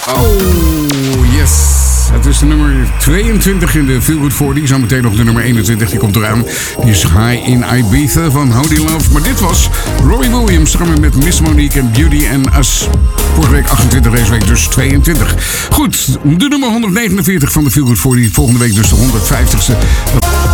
Oh, yes. Het is de nummer 22 in de Feel Good 40. Zometeen nog de nummer 21, die komt eraan. Die is High in Ibiza van Howdy Love. Maar dit was Robbie Williams samen met Miss Monique en Beauty and Us. Vorige week 28, deze week dus 22. Goed, de nummer 149 van de Feel Good 40. Volgende week dus de 150ste.